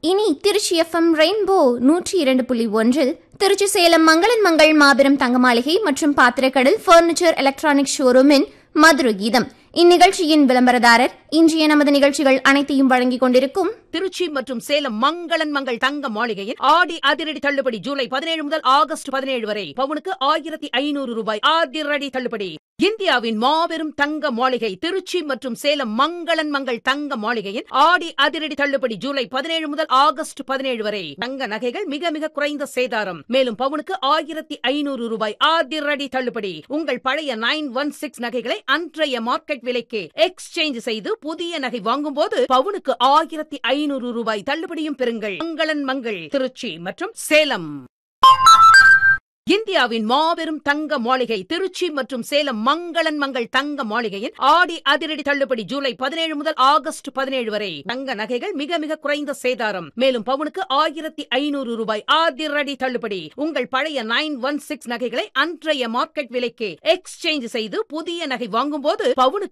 இனி Trichy FM rainbow 102.1 Trichy Salem மங்களன் மங்கள் மாபெரும் தங்க மாளிகை மற்றும் பாத்திரக்கடல் பர்னிச்சர் எலக்ட்ரானிக் ஷோரூமின் மதுர கீதம். இந்நிகழ்ச்சியின் விளம்பரதாரர் இன்றைய நமது நிகழ்ச்சிகள் அனைத்தையும் வழங்கிக் கொண்டிருக்கும் திருச்சி மற்றும் சேலம் மங்களன் மங்கள் தங்க மாளிகையில் ஆடி அதிரடி தள்ளுபடி ஜூலை 17 முதல் ஆகஸ்ட் 17 வரை பவுனுக்கு 1500 ரூபாய் அதிரடி தள்ளுபடி. இந்தியாவின் மாபெரும் தங்க மாளிகை திருச்சி மற்றும் சேலம் மங்களன் மங்கள் தங்க மாளிகையில் ஆடி அதிரடி தள்ளுபடி ஜூலை 17 முதல் ஆகஸ்ட் 17 வரை தங்க நகைகள் மிக மிக குறைந்த சேதாரம். மேலும் பவுனுக்கு 1500 ரூபாய் அதிரடி தள்ளுபடி. உங்கள் பழைய 916 நகைகளை அன்றைய மார்க்கெட் விலைக்கு எக்ஸ்சேஞ்ச் செய்து புதிய நகை வாங்கும் போது பவுனுக்கு 1500 ரூபாய் தள்ளுபடியும் பெறுங்கள். மங்களன் மங்கள் திருச்சி மற்றும் சேலம். இந்தியாவின் மாபெரும் தங்க மாளிகை திருச்சி மற்றும் சேலம் மங்களன் மங்கள் தங்க மாளிகையில் ஆடி அதிரடி தள்ளுபடி ஜூலை 17 முதல் ஆகஸ்ட் 17 வரை தங்க நகைகள் மிக மிக குறைந்த சேதாரம். மேலும் பவுனுக்கு 1500 ரூபாய் அதிரடி தள்ளுபடி. உங்கள் பழைய 916 நகைகளை அன்றைய மார்க்கெட் விலைக்கு எக்ஸ்சேஞ்ச் செய்து புதிய நகை வாங்கும் போது பவுனுக்கு